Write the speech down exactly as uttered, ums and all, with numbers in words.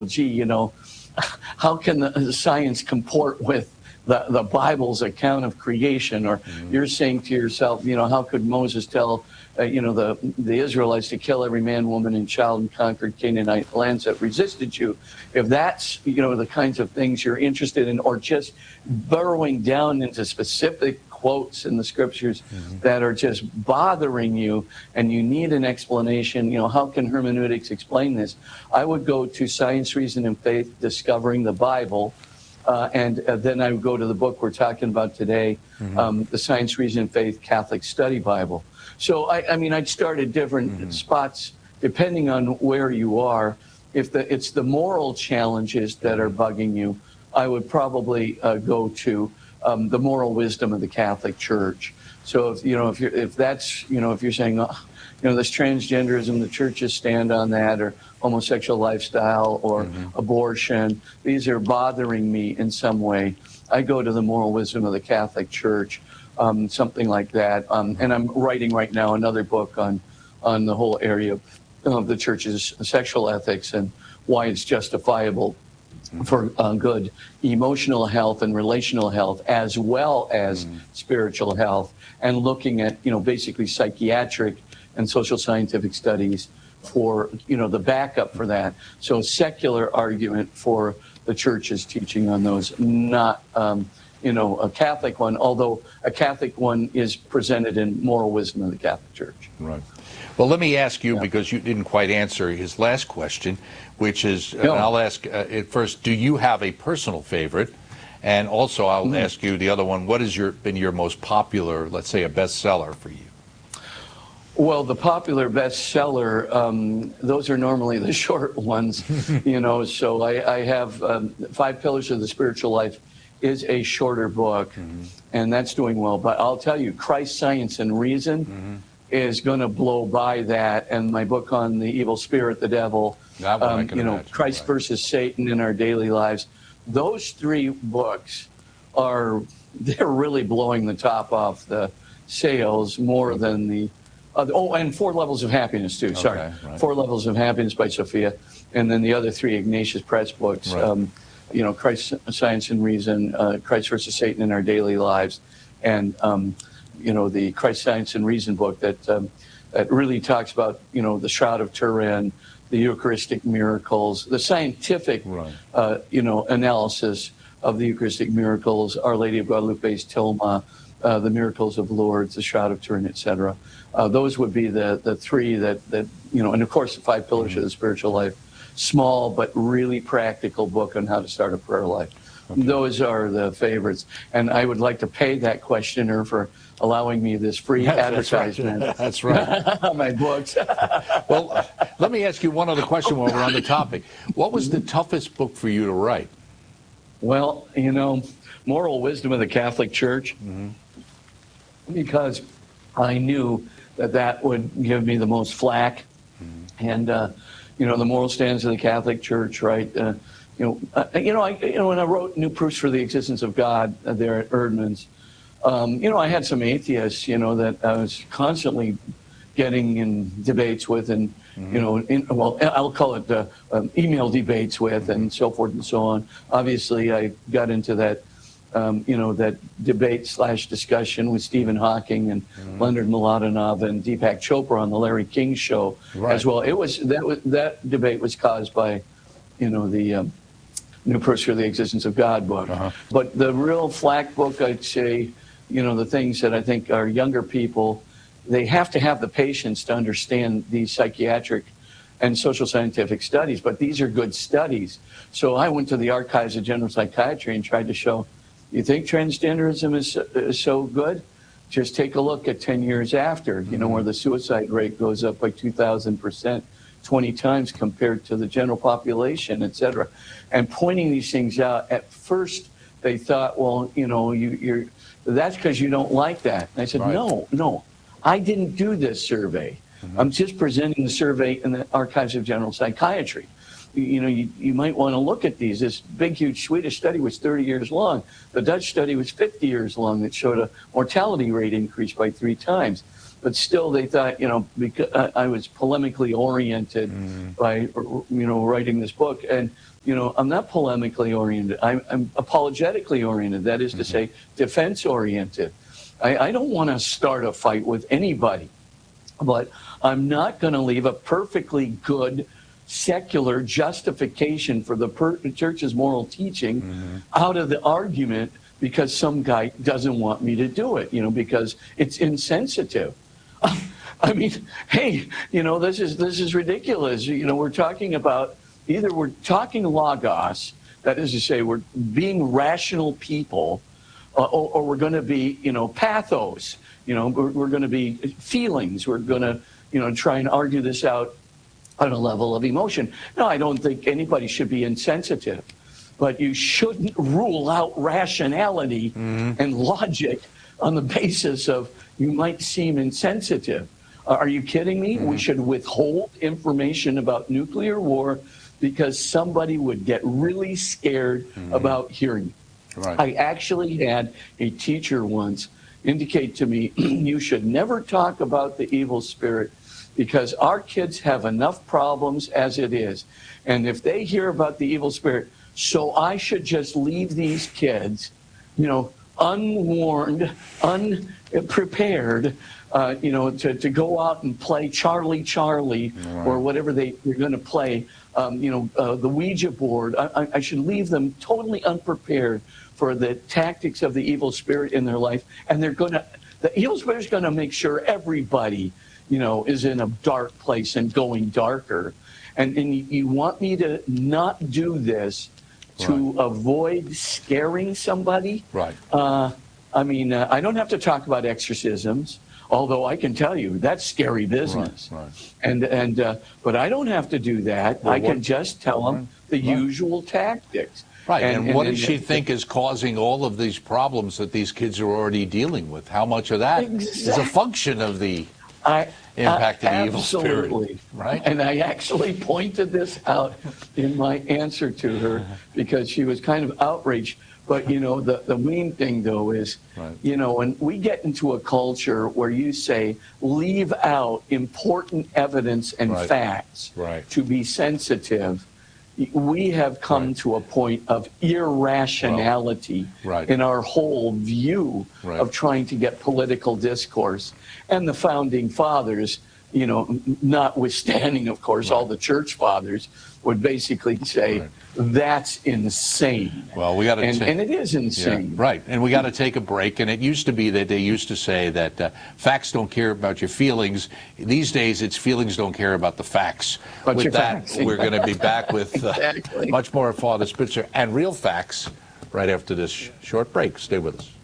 gee, you know, how can the science comport with the, the Bible's account of creation? Or mm-hmm. you're saying to yourself, you know, how could Moses tell, uh, you know, the, the Israelites to kill every man, woman, and child in conquered Canaanite lands that resisted you? If that's, you know, the kinds of things you're interested in, or just burrowing down into specific quotes in the scriptures mm-hmm. that are just bothering you and you need an explanation, you know, how can hermeneutics explain this? I would go to Science, Reason, and Faith, Discovering the Bible, uh, and uh, then I would go to the book we're talking about today, mm-hmm. um, the Science, Reason, and Faith Catholic Study Bible. So, I, I mean, I'd start at different mm-hmm. spots depending on where you are. If the, it's the moral challenges that are bugging you, I would probably uh, go to Um, the moral wisdom of the Catholic Church. So if you know if you're if that's you know if you're saying oh, you know this transgenderism, the churches stand on that, or homosexual lifestyle, or mm-hmm. abortion, these are bothering me in some way, I go to the moral wisdom of the Catholic Church, um, something like that. Um, and I'm writing right now another book on on the whole area of, of the Church's sexual ethics and why it's justifiable for uh, good emotional health and relational health, as well as mm. spiritual health, and looking at, you know, basically psychiatric and social scientific studies for, you know, the backup for that. So secular argument for the church's teaching on those, not, um, you know, a Catholic one, although a Catholic one is presented in Moral Wisdom of the Catholic Church. Right. Well, let me ask you, yeah. because you didn't quite answer his last question, which is, no. and I'll ask uh, it first, do you have a personal favorite? And also I'll mm. ask you the other one, what has your, been your most popular, let's say, a bestseller for you? Well, the popular bestseller, um, those are normally the short ones, you know, so I, I have um, Five Pillars of the Spiritual Life is a shorter book, mm-hmm. and that's doing well. But I'll tell you, Christ, Science, and Reason mm-hmm. is going to blow by that. And my book on the evil spirit, the devil, um, you know, imagine, Christ right. versus Satan in our daily lives. Those three books are, they're really blowing the top off the sales more okay. than the other. Oh, and Four Levels of Happiness, too. Sorry. Okay, right. Four Levels of Happiness by Sophia. And then the other three Ignatius Press books, right. um, you know, Christ, Science, and Reason, uh, Christ versus Satan in our daily lives, and um, you know, the Christ, Science, and Reason book that um, that really talks about, you know, the Shroud of Turin, the Eucharistic miracles, the scientific, right. uh, you know, analysis of the Eucharistic miracles, Our Lady of Guadalupe's Tilma, uh, the miracles of Lourdes, the Shroud of Turin, et cetera. Uh, those would be the the three that that you know, and of course the Five Pillars mm-hmm. of the Spiritual Life. Small but really practical book on how to start a prayer life. Okay. Those are the favorites. And I would like to pay that questioner for allowing me this free That's advertisement. Right. That's right. on my books. Well, let me ask you one other question while we're on the topic. What was the toughest book for you to write? Well, you know, Moral Wisdom of the Catholic Church, mm-hmm. because I knew that that would give me the most flack. Mm-hmm. And, uh, you know, the moral standards of the Catholic Church, right? Uh, you know, uh, you know, I, you know, when I wrote New Proofs for the Existence of God uh, there at Erdman's, um, you know, I had some atheists, you know, that I was constantly getting in debates with, and mm-hmm. you know, in, well, I'll call it uh, um, email debates with, mm-hmm. and so forth and so on. Obviously, I got into that, um, you know, that debate slash discussion with Stephen Hawking and mm-hmm. Leonard Mladenov and Deepak Chopra on the Larry King Show right. as well. It was that was that debate was caused by, you know, the um, New Proofs for the Existence of God book. Uh-huh. But the real flack book, I'd say, you know, the things that I think our younger people, they have to have the patience to understand these psychiatric and social scientific studies. But these are good studies. So I went to the Archives of General Psychiatry and tried to show, you think transgenderism is, is so good? Just take a look at ten years after, you know, mm-hmm. where the suicide rate goes up by two thousand percent, twenty times compared to the general population, et cetera. And pointing these things out, at first they thought, well, you know, you, you're, that's because you don't like that. And I said, right. no, no, I didn't do this survey. Mm-hmm. I'm just presenting the survey in the Archives of General Psychiatry. You know, you, you might want to look at these. This big, huge Swedish study was thirty years long. The Dutch study was fifty years long that showed a mortality rate increase by three times. but still they thought, you know, because I was polemically oriented mm. by, you know, writing this book. And, you know, I'm not polemically oriented. I'm, I'm apologetically oriented. That is to mm-hmm. say, defense oriented. I, I don't want to start a fight with anybody, but I'm not going to leave a perfectly good secular justification for the per- church's moral teaching mm-hmm. out of the argument because some guy doesn't want me to do it, you know, because it's insensitive. I mean, hey, you know, this is this is ridiculous. You know, we're talking about either we're talking logos, that is to say, we're being rational people, uh, or, or we're going to be, you know, pathos. You know, we're, we're going to be feelings. We're going to, you know, try and argue this out on a level of emotion. No, I don't think anybody should be insensitive, but you shouldn't rule out rationality mm-hmm. and logic on the basis of you might seem insensitive. Uh, are you kidding me? Mm-hmm. We should withhold information about nuclear war because somebody would get really scared mm-hmm. about hearing. Right. I actually had a teacher once indicate to me, you should never talk about the evil spirit because our kids have enough problems as it is. And if they hear about the evil spirit, so I should just leave these kids, you know, unwarned, unprepared, uh, you know, to, to go out and play Charlie Charlie right. or whatever they, they're going to play, um, you know, uh, the Ouija board. I, I should leave them totally unprepared for the tactics of the evil spirit in their life. And they're going to, the evil spirit is going to make sure everybody, you know, is in a dark place and going darker. And, and you, you want me to not do this to right. avoid scaring somebody? Right. Uh, I mean, uh, I don't have to talk about exorcisms, although I can tell you that's scary business. Right, right. And and uh, but I don't have to do that. Well, I can what, just tell them the right. usual tactics. Right. And, and, and what and, does she and, think is causing all of these problems that these kids are already dealing with? How much of that exactly. is a function of the I, impact uh, of the evil spirit? Right. And I actually pointed this out in my answer to her because she was kind of outraged. But, you know, the, the main thing, though, is, right. you know, when we get into a culture where you say, leave out important evidence and right. facts right. to be sensitive, we have come right. to a point of irrationality well, right. in our whole view right. of trying to get political discourse. And the founding fathers, you know, notwithstanding, of course, right. all the church fathers would basically say, right. that's insane. Well, we got to, and, ta- and it is insane, yeah, right? And we got to take a break. And it used to be that they used to say that uh, facts don't care about your feelings. These days, it's feelings don't care about the facts. But with that, facts. We're going to be back with uh, exactly. much more of Father Spitzer and real facts right after this sh- short break. Stay with us.